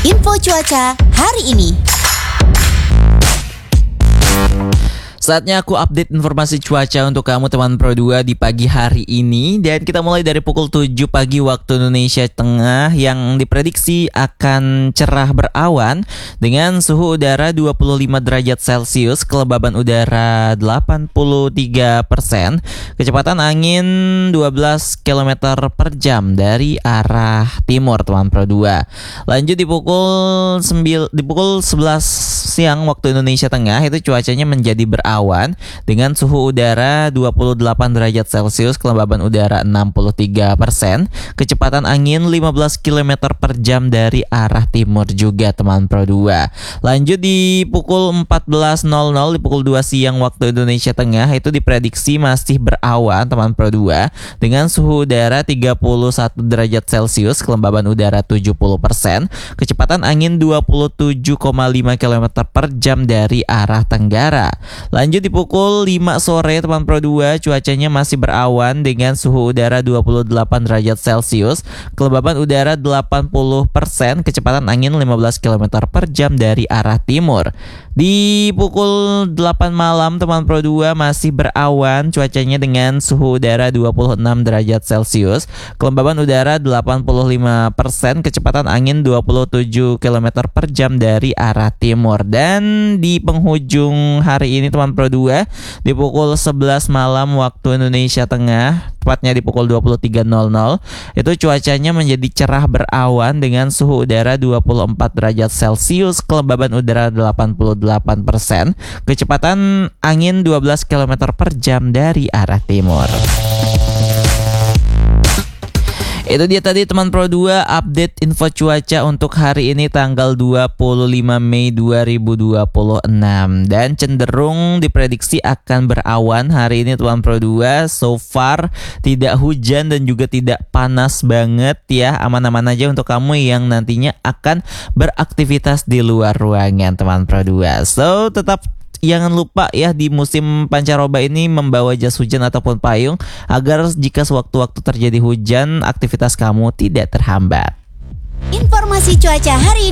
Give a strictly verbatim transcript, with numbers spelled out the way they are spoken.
Info cuaca hari ini. Saatnya aku update informasi cuaca untuk kamu teman Pro dua di pagi hari ini. Dan kita mulai dari pukul tujuh pagi waktu Indonesia Tengah yang diprediksi akan cerah berawan dengan suhu udara dua puluh lima derajat Celcius, kelembaban udara delapan puluh tiga persen, kecepatan angin dua belas kilometer per jam dari arah timur teman Pro dua. Lanjut di pukul sembilan, di pukul sebelas siang waktu Indonesia Tengah itu cuacanya menjadi berawan awan dengan suhu udara dua puluh delapan derajat Celcius, kelembaban udara enam puluh tiga persen, kecepatan angin lima belas kilometer per jam dari arah timur juga teman Pro dua. Lanjut di pukul empat belas nol nol, di pukul dua siang waktu Indonesia Tengah itu diprediksi masih berawan teman Pro dua dengan suhu udara tiga puluh satu derajat Celcius, kelembaban udara tujuh puluh persen, kecepatan angin dua puluh tujuh koma lima kilometer per jam dari arah tenggara. Lanjut di pukul lima sore teman Pro dua, cuacanya masih berawan dengan suhu udara dua puluh delapan derajat Celcius, kelembaban udara delapan puluh persen, kecepatan angin lima belas kilometer per jam dari arah timur. Di pukul delapan malam teman Pro dua masih berawan, cuacanya dengan suhu udara dua puluh enam derajat Celcius, kelembaban udara delapan puluh lima persen, kecepatan angin dua puluh tujuh kilometer per jam dari arah timur. Dan di penghujung hari ini teman Pro dua, di pukul sebelas malam waktu Indonesia Tengah, tepatnya di pukul dua puluh tiga nol nol, itu cuacanya menjadi cerah berawan dengan suhu udara dua puluh empat derajat Celcius, kelembaban udara delapan puluh delapan persen, kecepatan angin dua belas kilometer per jam dari arah timur. Itu dia tadi teman Pro dua update info cuaca untuk hari ini tanggal dua puluh lima Mei dua ribu dua puluh enam. Dan cenderung diprediksi akan berawan hari ini teman Pro dua. So far tidak hujan dan juga tidak panas banget ya. Aman-aman aja untuk kamu yang nantinya akan beraktivitas di luar ruangan teman Pro dua. So tetap jangan lupa ya di musim pancaroba ini membawa jas hujan ataupun payung agar jika sewaktu-waktu terjadi hujan aktivitas kamu tidak terhambat. Informasi cuaca hari ini